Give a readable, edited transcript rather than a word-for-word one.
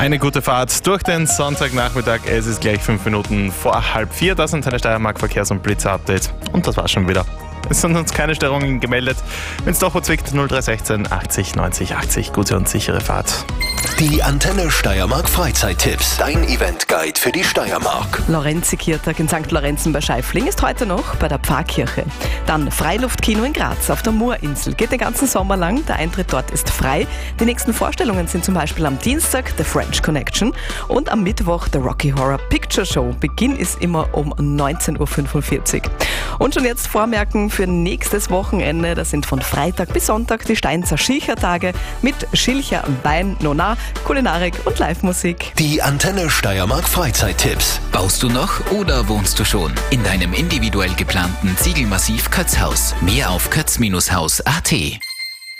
Eine gute Fahrt durch den Sonntagnachmittag. Es ist gleich 5 Minuten vor 3:30. Das sind deine Steiermark-Verkehrs- und Blitzer-Update. Und das war's schon wieder. Es sind uns keine Störungen gemeldet. Wenn es doch wo zwickt, 0316 80 90 80. Gute und sichere Fahrt. Die Antenne Steiermark Freizeittipps. Dein Eventguide für die Steiermark. Lorenzikirtag in St. Lorenzen bei Scheifling ist heute noch bei der Pfarrkirche. Dann Freiluftkino in Graz auf der Moorinsel. Geht den ganzen Sommer lang. Der Eintritt dort ist frei. Die nächsten Vorstellungen sind zum Beispiel am Dienstag The French Connection und am Mittwoch The Rocky Horror Picture Show. Beginn ist immer um 19.45 Uhr. Und schon jetzt vormerken für nächstes Wochenende. Das sind von Freitag bis Sonntag die Steinzer Schilchertage mit Schilcher, Wein, Nona, Kulinarik und Live-Musik. Die Antenne Steiermark Freizeittipps. Baust du noch oder wohnst du schon in deinem individuell geplanten Ziegelmassiv Kötzhaus? Mehr auf kötz-haus.at.